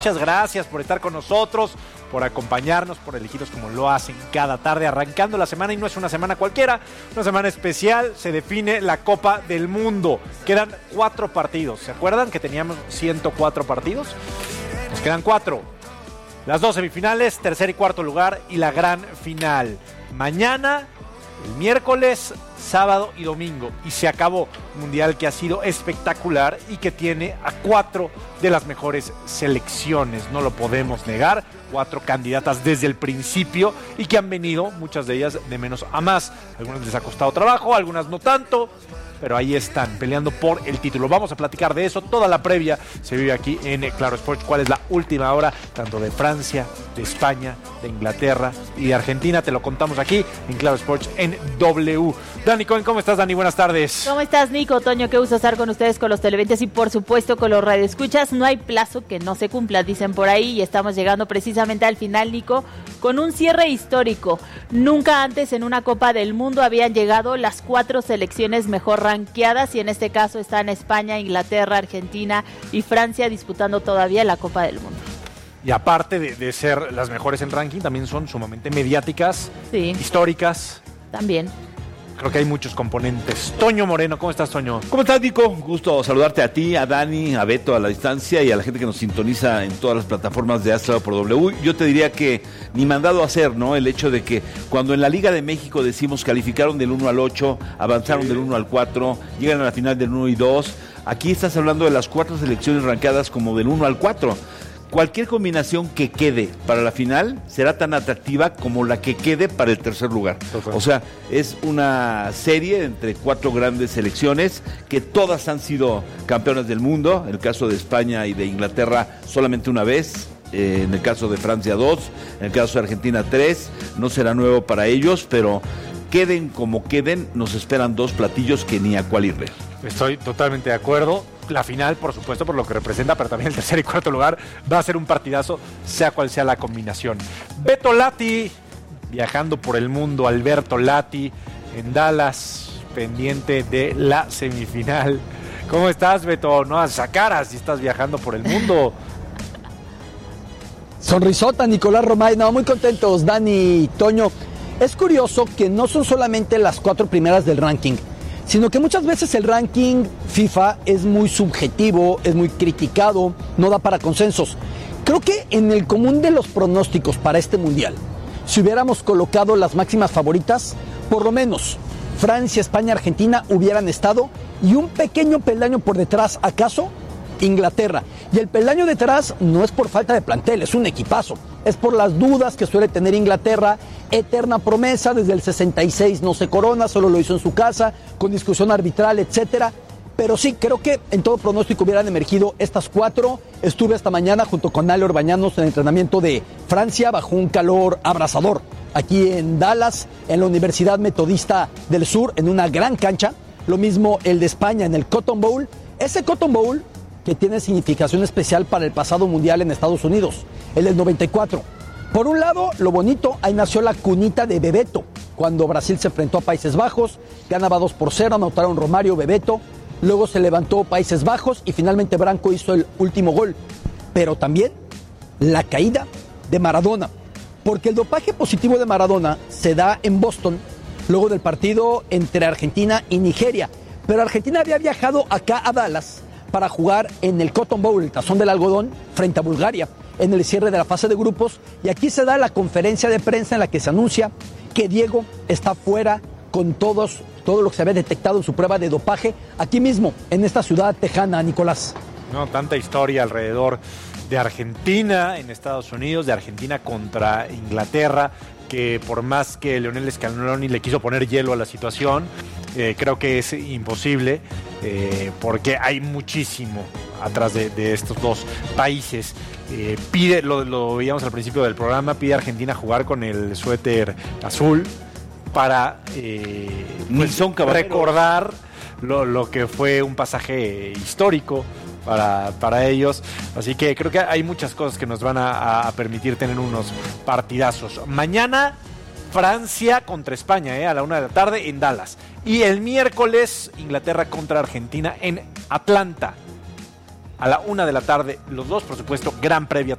Muchas gracias por estar con nosotros, por acompañarnos, por elegirnos como lo hacen cada tarde, arrancando la semana, y no es una semana cualquiera, una semana especial. Se define la Copa del Mundo. Quedan 4 partidos. ¿Se acuerdan que teníamos 104 partidos? Nos quedan 4. Las 2 semifinales, tercer y cuarto lugar, y la gran final. Mañana, el miércoles, sábado y domingo. Y se acabó un mundial que ha sido espectacular y que tiene a 4 de las mejores selecciones. No lo podemos negar. 4 candidatas desde el principio y que han venido, muchas de ellas, de menos a más. Algunas les ha costado trabajo, algunas no tanto, pero ahí están, peleando por el título. Vamos a platicar de eso. Toda la previa se vive aquí en Claro Sports. ¿Cuál es la última hora? Tanto de Francia, de España, de Inglaterra y de Argentina. Te lo contamos aquí en Claro Sports en W. Dani Cohen, ¿cómo estás, Dani? Buenas tardes. ¿Cómo estás, Nico? Toño, qué gusto estar con ustedes, con los televidentes y por supuesto con los radioescuchas. No hay plazo que no se cumpla, dicen por ahí, y estamos llegando precisamente al final, Nico, con un cierre histórico. Nunca antes en una Copa del Mundo habían llegado las 4 selecciones mejor rankeadas, y en este caso están España, Inglaterra, Argentina y Francia disputando todavía la Copa del Mundo. Y aparte de ser las mejores en ranking, también son sumamente mediáticas, sí, históricas. También. Creo que hay muchos componentes. Toño Moreno, ¿cómo estás, Toño? ¿Cómo estás, Nico? Gusto saludarte a ti, a Dani, a Beto a la distancia y a la gente que nos sintoniza en todas las plataformas de Astro por W. Yo te diría que ni mandado a hacer, ¿no? El hecho de que cuando en la Liga de México decimos calificaron del 1 al 8, avanzaron del 1 al 4, llegan a la final del 1 y 2, aquí estás hablando de las 4 selecciones rankeadas como del 1 al 4. Cualquier combinación que quede para la final será tan atractiva como la que quede para el tercer lugar. O sea, es una serie entre 4 grandes selecciones que todas han sido campeonas del mundo. En el caso de España y de Inglaterra solamente una vez. En el caso de Francia 2, en el caso de Argentina 3. No será nuevo para ellos, pero queden como queden, nos esperan 2 platillos que ni a cuál irle. Estoy totalmente de acuerdo. La final, por supuesto, por lo que representa, pero también el tercer y cuarto lugar va a ser un partidazo, sea cual sea la combinación. Beto Lati, viajando por el mundo. Alberto Lati, en Dallas, pendiente de la semifinal. ¿Cómo estás, Beto? No hagas esa cara si estás viajando por el mundo. Sonrisota, Nicolás Romay. No, muy contentos, Dani, Toño. Es curioso que no son solamente las 4 primeras del ranking, sino que muchas veces el ranking FIFA es muy subjetivo, es muy criticado, no da para consensos. Creo que en el común de los pronósticos para este mundial, si hubiéramos colocado las máximas favoritas, por lo menos Francia, España, Argentina hubieran estado, y un pequeño peldaño por detrás, ¿acaso? Inglaterra. Y el peldaño detrás no es por falta de plantel, es un equipazo. Es por las dudas que suele tener Inglaterra, eterna promesa, desde el 66 no se corona, solo lo hizo en su casa, con discusión arbitral, etcétera. Pero sí, creo que en todo pronóstico hubieran emergido estas 4. Estuve esta mañana junto con Ale Orbañanos en el entrenamiento de Francia bajo un calor abrasador, aquí en Dallas, en la Universidad Metodista del Sur, en una gran cancha. Lo mismo el de España en el Cotton Bowl. Ese Cotton Bowl que tiene significación especial para el pasado mundial en Estados Unidos, el del 94. Por un lado, lo bonito, ahí nació la cunita de Bebeto, cuando Brasil se enfrentó a Países Bajos, ganaba 2-0, anotaron Romário, Bebeto, luego se levantó Países Bajos y finalmente Branco hizo el último gol. Pero también la caída de Maradona, porque el dopaje positivo de Maradona se da en Boston, luego del partido entre Argentina y Nigeria, pero Argentina había viajado acá a Dallas para jugar en el Cotton Bowl, el tazón del algodón, frente a Bulgaria, en el cierre de la fase de grupos, y aquí se da la conferencia de prensa en la que se anuncia que Diego está fuera con todo lo que se había detectado en su prueba de dopaje, aquí mismo, en esta ciudad tejana, Nicolás. No, tanta historia alrededor de Argentina en Estados Unidos, de Argentina contra Inglaterra, que por más que Lionel Scaloni le quiso poner hielo a la situación, creo que es imposible, porque hay muchísimo atrás de estos 2 países. Pide, lo veíamos al principio del programa, pide a Argentina jugar con el suéter azul para pues, recordar lo que fue un pasaje histórico para ellos. Así que creo que hay muchas cosas que nos van a permitir tener unos partidazos. Mañana Francia contra España, a la 1 de la tarde en Dallas. Y el miércoles Inglaterra contra Argentina en Atlanta. a la 1 de la tarde. Los dos, por supuesto, gran previa